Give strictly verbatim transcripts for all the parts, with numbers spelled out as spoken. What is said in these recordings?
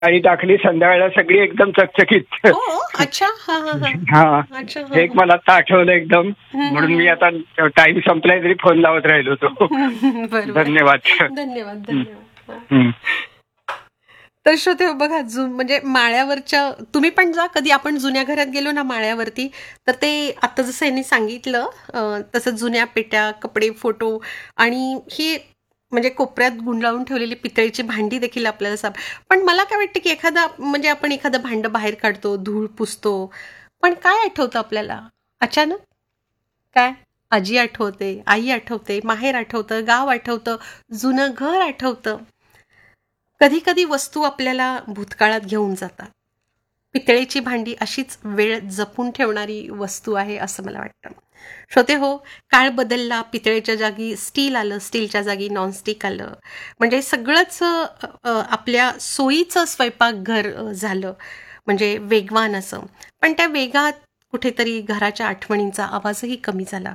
आणि टाकली संध्याकाळला सगळी एकदम चकचकीत. हो अच्छा हा हा हा हा अच्छा हा, हे एक मला आता आठवलं एकदम, म्हणून मी आता टाइम संपलाय तरी फोन लावत राहिलो होतो. बरोबर. धन्यवाद. धन्यवाद धन्यवाद. हं. तर श्रोते बघा, जु म्हणजे माळ्यावरच्या, तुम्ही पण जा कधी, आपण जुन्या घरात गेलो ना माळ्यावरती, तर ते आता जसं यांनी सांगितलं अं, तसं जुन्या पेट्या, कपडे, फोटो आणि ही म्हणजे कोपऱ्यात गुंडाळून ठेवलेली पितळीची भांडी देखील आपल्याला साप. पण मला काय वाटतं की एखादा म्हणजे आपण एखादं भांडं बाहेर काढतो, धूळ पुसतो, पण काय आठवतं आपल्याला अचानक? काय? आजी आठवते, आई आठवते, माहेर आठवतं, गाव आठवतं, जुनं घर आठवतं. कधी कधी वस्तू आपल्याला भूतकाळात घेऊन जातात. पितळेची भांडी अशीच वेळ जपून ठेवणारी वस्तू आहे असं मला वाटतं. श्रोते हो, काळ बदलला, पितळेच्या जागी स्टील आलं, स्टीलच्या जागी नॉनस्टिक आलं, म्हणजे सगळंच अ, अ, आपल्या सोयीचं स्वयंपाकघर अ, झालं, म्हणजे वेगवान असं. पण त्या वेगात कुठेतरी घराच्या आठवणींचा आवाजही कमी झाला.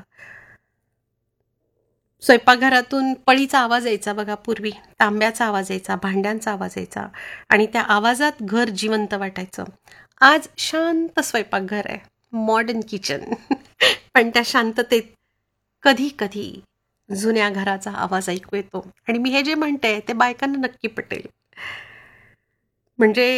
स्वयंपाकघरातून पळीचा आवाज यायचा बघा पूर्वी, तांब्याचा आवाज यायचा, भांड्यांचा आवाज यायचा आणि त्या आवाजात घर जिवंत वाटायचं. आज शांत स्वयंपाकघर आहे, मॉडर्न किचन. पण त्या शांततेत कधी कधी जुन्या घराचा आवाज ऐकू येतो. आणि मी हे जे म्हणते ते बायकांना नक्की पटेल. म्हणजे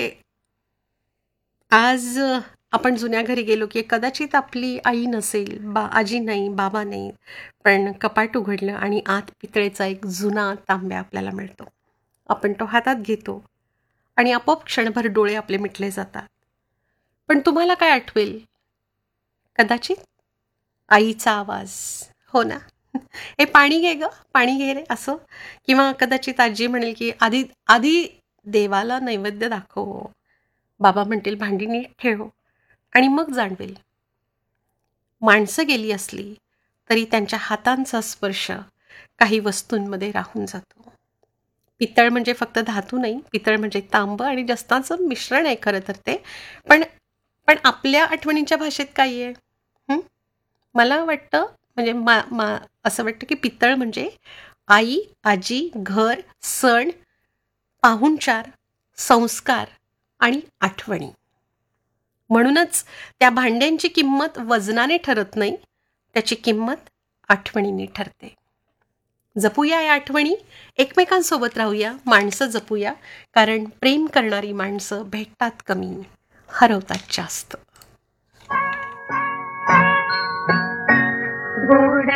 आज अ, आपण जुन्या घरी गेलो की कदाचित आपली आई नसेल, बा आजी नाही, बाबा नाही, पण कपाट उघडलं आणि आत पितळेचा एक जुना तांब्या आपल्याला मिळतो. आपण तो हातात घेतो आणि आपोआप क्षणभर डोळे आपले मिटले जातात. पण तुम्हाला काय आठवेल? कदाचित आईचा आवाज. हो ना. हे पाणी घे ग, पाणी घे रे, असं. किंवा कदाचित आजी म्हणेल की आधी आधी देवाला नैवेद्य दाखव. बाबा म्हणतील भांडी नीट ठेव. आणि मग जाणवेल, माणसं गेली असली तरी त्यांच्या हातांचा स्पर्श काही वस्तूंमध्ये राहून जातो. पितळ म्हणजे फक्त धातू नाही, पितळ म्हणजे तांबं आणि जस्ताचं मिश्रण आहे खरं तर ते. पण पण आपल्या आठवणींच्या भाषेत काय आहे? हं? मला वाटतं म्हणजे मा मा असं वाटतं की पितळ म्हणजे आई, आजी, घर, सण, पाहुणचार, संस्कार आणि आठवणी. म्हणूनच त्या भांड्यांची किंमत वजनाने ठरत नाही, त्याची किंमत आठवणीने ठरते. जपूया या आठवणी, एकमेकांसोबत राहूया, माणसं जपूया, कारण प्रेम करणारी माणसं भेटतात कमी, हरवतात जास्त.